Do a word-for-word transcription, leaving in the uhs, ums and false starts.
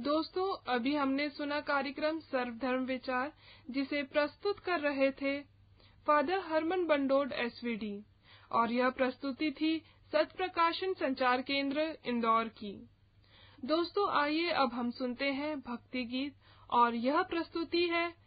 दोस्तों, अभी हमने सुना कार्यक्रम सर्वधर्म विचार, जिसे प्रस्तुत कर रहे थे फादर हरमन बंडोड एसवीडी, और यह प्रस्तुति थी सत प्रकाशन संचार केंद्र इंदौर की। दोस्तों, आइए अब हम सुनते हैं भक्ति गीत, और यह प्रस्तुति है